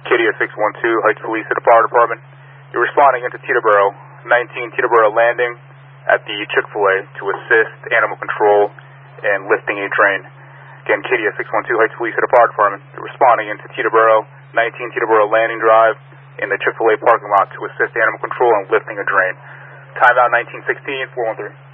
Kitty at 612, Heights Police at the Fire Department. You're responding into Teterboro, 19 Teterboro Landing at the Chick-fil-A to assist animal control and lifting a drain. Again, Kitty at 612, Heights Police at the Fire Department. You're responding into Teterboro, 19 Teterboro Landing Drive in the Chick-fil-A parking lot to assist animal control and lifting a drain. Timeout 1916, 413.